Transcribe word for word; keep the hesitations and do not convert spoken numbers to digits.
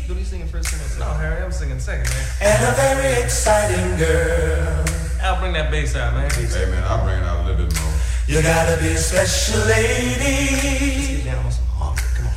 Do you singing first sing or second? No, Harry, I'm singing second, man. And a very exciting girl. Al, bring that bass out, man. Hey man, I'll bring it out a little bit more. You gotta be a special lady.